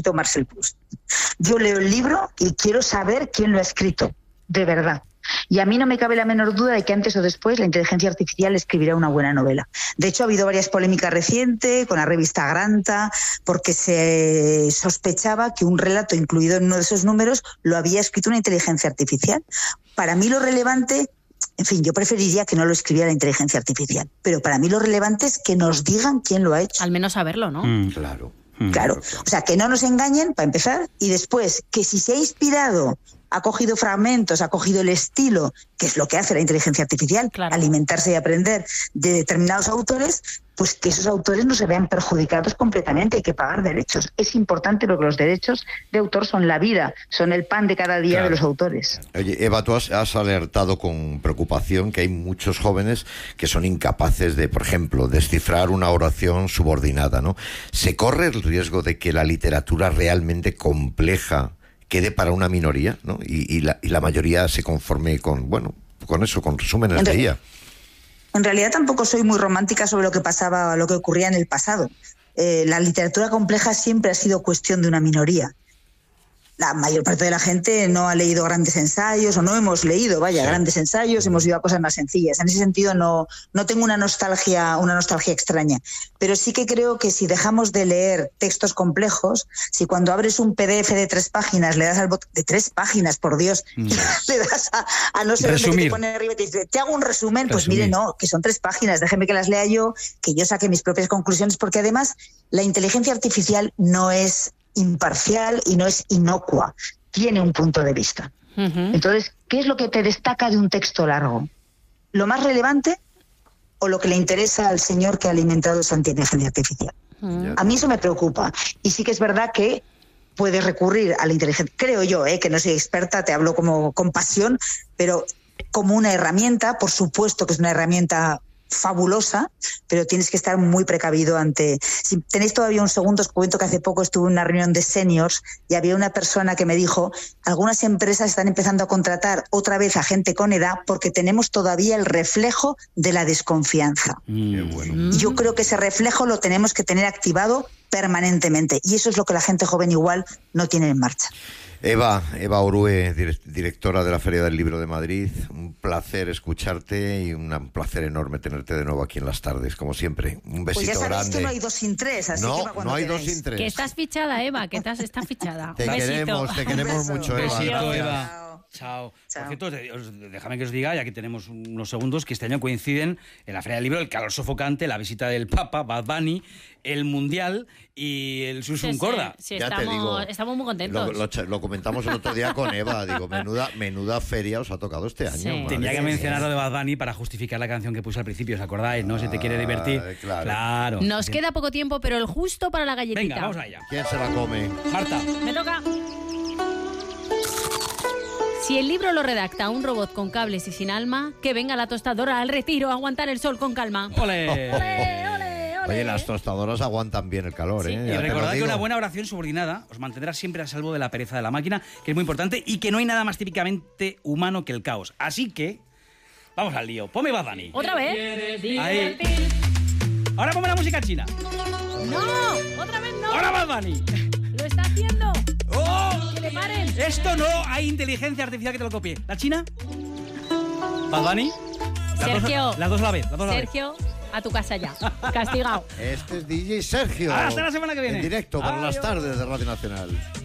escrito Marcel Proust. Yo leo el libro y quiero saber quién lo ha escrito, de verdad. Y a mí no me cabe la menor duda de que antes o después la inteligencia artificial escribirá una buena novela. De hecho, ha habido varias polémicas recientes con la revista Granta, porque se sospechaba que un relato incluido en uno de esos números lo había escrito una inteligencia artificial. Para mí lo relevante, en fin, yo preferiría que no lo escribiera la inteligencia artificial, pero para mí lo relevante es que nos digan quién lo ha hecho. Al menos saberlo, ¿no? Claro. Claro, o sea, que no nos engañen, para empezar, y después, que si se ha inspirado, ha cogido fragmentos, ha cogido el estilo, que es lo que hace la inteligencia artificial, claro, alimentarse y aprender de determinados autores, pues que esos autores no se vean perjudicados completamente, hay que pagar derechos. Es importante porque los derechos de autor son la vida, son el pan de cada día de los autores. Oye, Eva, tú has alertado con preocupación que hay muchos jóvenes que son incapaces de, por ejemplo, descifrar una oración subordinada, ¿no? ¿Se corre el riesgo de que la literatura realmente compleja quede para una minoría, ¿no? Y la mayoría se conforme con eso, con resúmenes de ella? En realidad tampoco soy muy romántica sobre lo que ocurría en el pasado. La literatura compleja siempre ha sido cuestión de una minoría. La mayor parte de la gente no ha leído grandes ensayos, o no hemos leído, grandes ensayos, hemos ido a cosas más sencillas. En ese sentido no tengo una nostalgia extraña. Pero sí que creo que si dejamos de leer textos complejos, si cuando abres un PDF de 3 páginas, le das al botón de 3 páginas, por Dios, le das a no sé dónde te pone arriba y te dice, te hago un resumen, pues mire, no, que son 3 páginas, déjeme que las lea yo, que yo saque mis propias conclusiones, porque además la inteligencia artificial no es imparcial y no es inocua, tiene un punto de vista. Entonces, ¿qué es lo que te destaca de un texto largo? ¿Lo más relevante o lo que le interesa al señor que ha alimentado esa inteligencia artificial? A mí eso me preocupa. Y sí que es verdad que puedes recurrir a la inteligencia, creo yo, que no soy experta, te hablo como con pasión, pero como una herramienta, por supuesto que es una herramienta fabulosa, pero tienes que estar muy precavido ante... Si tenéis todavía un segundo, os cuento que hace poco estuve en una reunión de seniors y había una persona que me dijo, algunas empresas están empezando a contratar otra vez a gente con edad porque tenemos todavía el reflejo de la desconfianza. Qué bueno. Yo creo que ese reflejo lo tenemos que tener activado permanentemente y eso es lo que la gente joven igual no tiene en marcha. Eva Orue, directora de la Feria del Libro de Madrid, un placer escucharte y un placer enorme tenerte de nuevo aquí en las tardes, como siempre. Un besito grande. Pues ya sabéis grande. Que no hay 2 sin 3, así que no hay 2 sin 3. Que estás fichada, Eva, que estás fichada. Te queremos mucho, Eva. Besito, Eva. Chao. Por cierto, déjame que os diga, ya que tenemos unos segundos, que este año coinciden en la Feria del Libro el calor sofocante, la visita del Papa, Bad Bunny, el Mundial y el Susun Corda. Sí, ya te digo, estamos muy contentos. Lo comentamos el otro día con Eva, digo, menuda feria os ha tocado este año. Sí. Tenía que mencionar lo de Bad Bunny para justificar la canción que puse al principio, ¿os acordáis? ¿No? Si te quiere divertir. Claro. Nos queda poco tiempo, pero el justo para la galletita. Venga, vamos allá. ¿Quién se la come? Marta. Me toca. Si el libro lo redacta un robot con cables y sin alma, que venga la tostadora al retiro a aguantar el sol con calma. ¡Ole! ¡Ole, ole, ole! Oye, las tostadoras aguantan bien el calor, Sí. Y recordad que una buena oración subordinada os mantendrá siempre a salvo de la pereza de la máquina, que es muy importante, y que no hay nada más típicamente humano que el caos. Así que, vamos al lío. Ponme Bad Bunny. ¿Otra vez? Ahí. Ahora ponme la música china. ¡No! ¡Otra vez no! ¡Ahora Bad Bunny! ¡Lo está haciendo! ¡Oh! ¡Que le paren! Esto no hay inteligencia artificial que te lo copie. ¿La china? ¿Bad Bunny? Sergio. Las dos a la vez. Sergio, a tu casa ya. Castigado. Este es DJ Sergio. Hasta la semana que viene. En directo para las Adiós. tardes de Radio Nacional.